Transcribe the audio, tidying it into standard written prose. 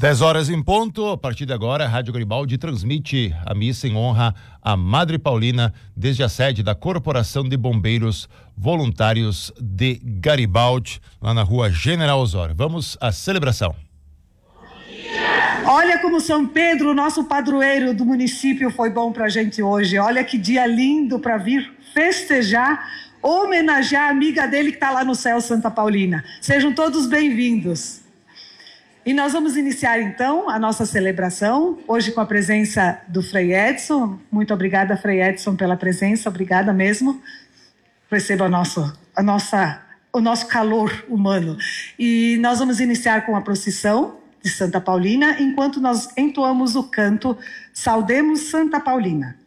10 horas em ponto. A partir de agora, a Rádio Garibaldi transmite a missa em honra à Madre Paulina desde a sede da Corporação de Bombeiros Voluntários de Garibaldi, lá na rua General Osório. Vamos à celebração. Olha como São Pedro, nosso padroeiro do município, foi bom pra gente hoje. Olha que dia lindo para vir festejar, homenagear a amiga dele que está lá no céu, Santa Paulina. Sejam todos bem-vindos. E nós vamos iniciar então a nossa celebração, hoje com a presença do Frei Edson. Muito obrigada, Frei Edson, pela presença, obrigada mesmo. Receba o nosso calor humano. E nós vamos iniciar com a procissão de Santa Paulina, enquanto nós entoamos o canto Saudemos Santa Paulina.